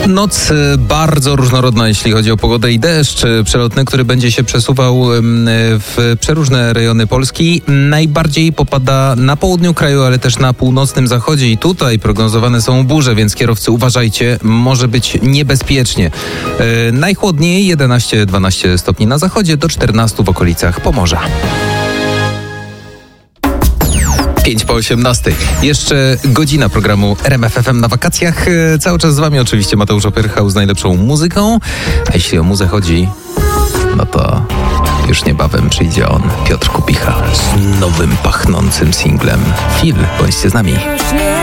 Noc bardzo różnorodna, jeśli chodzi o pogodę i deszcz przelotny, który będzie się przesuwał w przeróżne rejony Polski. Najbardziej popada na południu kraju, ale też na północnym zachodzie i tutaj prognozowane są burze, więc kierowcy uważajcie, może być niebezpiecznie. Najchłodniej 11-12 stopni na zachodzie, do 14 w okolicach Pomorza. 5:18. Jeszcze godzina programu RMF FM na wakacjach. Cały czas z wami oczywiście Mateusz Opyrchał z najlepszą muzyką. A jeśli o muzę chodzi, no to już niebawem przyjdzie on, Piotr Kupicha, z nowym, pachnącym singlem. Fil, bądźcie z nami.